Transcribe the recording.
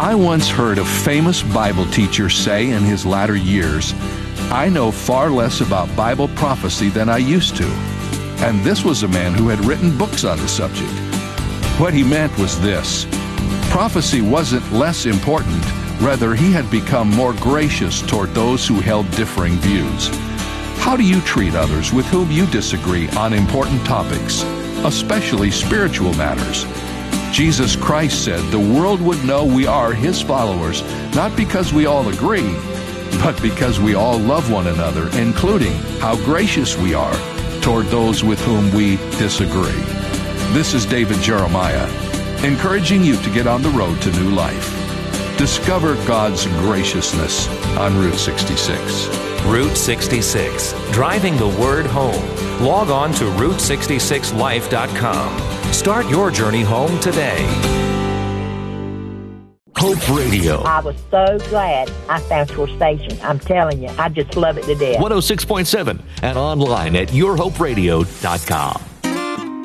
I once heard a famous Bible teacher say in his latter years, "I know far less about Bible prophecy than I used to." And this was a man who had written books on the subject. What he meant was this: prophecy wasn't less important, rather he had become more gracious toward those who held differing views. How do you treat others with whom you disagree on important topics, especially spiritual matters? Jesus Christ said the world would know we are His followers, not because we all agree, but because we all love one another, including how gracious we are toward those with whom we disagree. This is David Jeremiah, encouraging you to get on the road to new life. Discover God's graciousness on Route 66. Route 66, driving the word home. Log on to Route66Life.com. Start your journey home today. Hope Radio. I was so glad I found your station. I'm telling you, I just love it to death. 106.7 and online at yourhoperadio.com.